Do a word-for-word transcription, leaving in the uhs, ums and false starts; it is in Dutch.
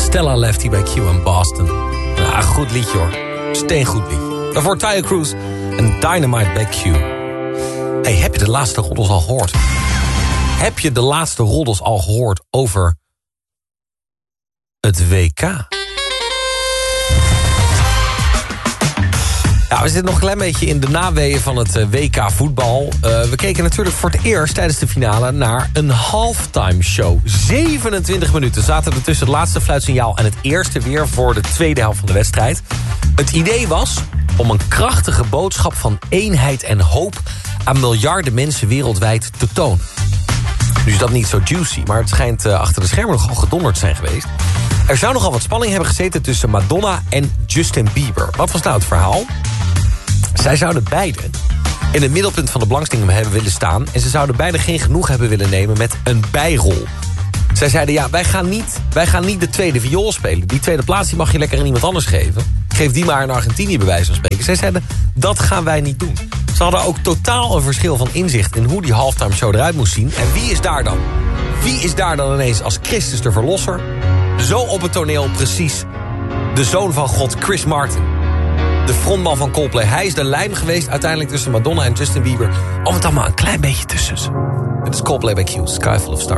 Stella Lefty bij Q in Boston. Ja, goed liedje hoor. Steengoed liedje. Daarvoor Tyre Cruise en Dynamite bij Q. Hey, heb je de laatste roddels al gehoord? Heb je de laatste roddels al gehoord over het W K? Ja, we zitten nog een klein beetje in de naweeën van het W K voetbal. Uh, we keken natuurlijk voor het eerst tijdens de finale naar een halftime show. zevenentwintig minuten zaten er tussen het laatste fluitsignaal en het eerste weer voor de tweede helft van de wedstrijd. Het idee was om een krachtige boodschap van eenheid en hoop aan miljarden mensen wereldwijd te tonen. Nu is dat niet zo juicy, maar het schijnt uh, achter de schermen nogal gedonderd zijn geweest. Er zou nogal wat spanning hebben gezeten tussen Madonna en Justin Bieber. Wat was nou het verhaal? Zij zouden beide in het middelpunt van de belangstelling hebben willen staan en ze zouden beide geen genoeg hebben willen nemen met een bijrol. Zij zeiden, ja, wij gaan niet, wij gaan niet de tweede viool spelen. Die tweede plaats die mag je lekker aan iemand anders geven. Geef die maar in Argentinië bij wijze van spreken. Zij zeiden, dat gaan wij niet doen. Ze hadden ook totaal een verschil van inzicht in hoe die halftime show eruit moest zien. En wie is daar dan? Wie is daar dan ineens als Christus de Verlosser? Zo op het toneel precies de zoon van God, Chris Martin. De frontman van Coldplay. Hij is de lijm geweest uiteindelijk tussen Madonna en Justin Bieber. Om het allemaal een klein beetje tussen ze. Dit is Coldplay bij Q, Sky Full of Stars.